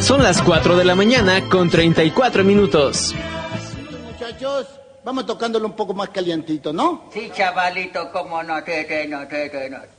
Son las 4 de la mañana con 34 minutos. Muchachos, vamos tocándolo un poco más calientito, ¿no? Sí, chavalito, cómo no, no.